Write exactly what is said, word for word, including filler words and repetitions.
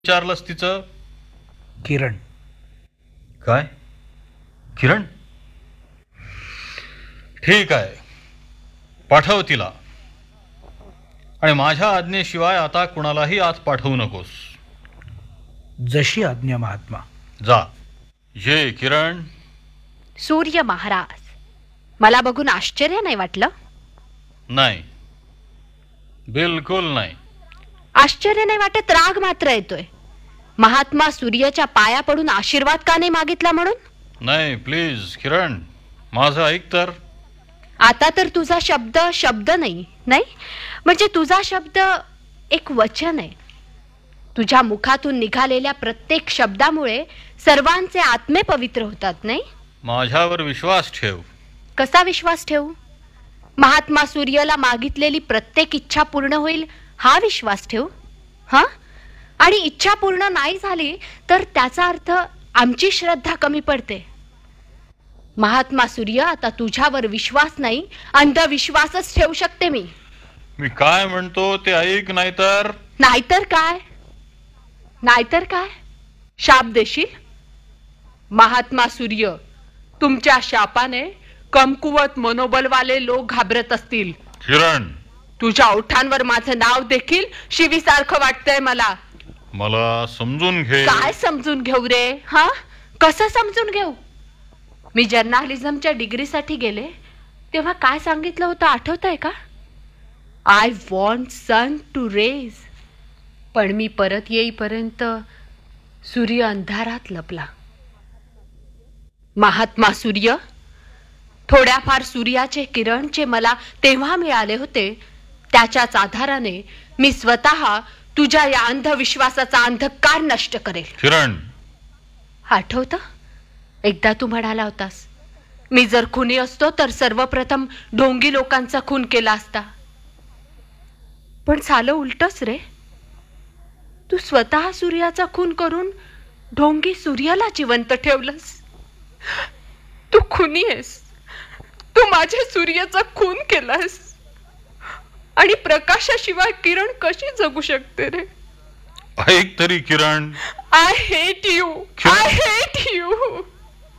विचारलंस तिचं? किरण. काय? किरण? ठीक आहे, पाठव तिला. आणि माझ्या आज्ञेशिवाय आता कुणालाही आत पाठवू नकोस. जशी आज्ञा महात्मा. जा. ये किरण. सूर्य महाराज, मला बघून आश्चर्य नाही वाटलं? नाही, बिलकुल नाही. आश्चर्य नाही वाटत, राग मात्र येतोय. महात्मा सूर्याच्या पाया पडून आशीर्वाद का नाही मागितला म्हणून? नाही प्लीज किरण, माझं ऐक तर. आता तर तुझा शब्द शब्द नाही नाही म्हणजे तुझा शब्द एक वचन आहे. तुझ्या मुखातून निघालेल्या प्रत्येक शब्दामुळे सर्वांचे आत्मे पवित्र होतात, नाही? माझ्यावर विश्वास ठेव. कसा विश्वास ठेवू? महात्मा सूर्याला मागितलेली प्रत्येक इच्छा पूर्ण होईल हा विश्वास ठेवू? हा? आणि इच्छा पूर्ण नाही झाली तर त्याचा अर्थ आमची श्रद्धा कमी पडते. महात्मा सूर्य, आता तुझ्यावर विश्वास नाही, अंधविश्वासच ठेवू शकते मी. मी काय म्हणतो ते ऐक, नाहीतर. नाहीतर काय? नाहीतर काय? शाप देशील? महात्मा सूर्य, तुमच्या शापाने कमकुवत मनोबलवाले लोक घाबरत असतील. किरण, तुझ्या ओठांवर माझं नाव देखील शिवीसारखं वाटतंय मला. मला समजून घे. काय समजून घेऊ रे? हा? कसं समजून घेऊ? मी जर्नालिझमच्या डिग्रीसाठी गेले तेव्हा काय सांगितलं होतं आठवतंय का? I want sun to raise. पण मी परत येईपर्यंत सूर्य अंधारात लपला. महात्मा सूर्य, थोड्याफार सूर्याचे किरणचे मला तेव्हा मिळाले होते, त्याच्याच आधाराने मी स्वतः तुझ्या या अंधविश्वासाचा अंधकार नष्ट करेल. किरण, आठवतं? एकदा तू म्हणाला होतास, मी जर खुनी असतो तर सर्वप्रथम ढोंगी लोकांचा खून केला असता. पण झालं उलटच रे. तू स्वतः सूर्याचा खून करून ढोंगी सूर्याला जिवंत ठेवलंस. तू खुनी आहेस. तू माझ्या सूर्याचा खून केलास. आणि प्रकाशाशिवाय किरण कशी जगू शकते रे? ऐक तरी किरण. I hate you. I hate you.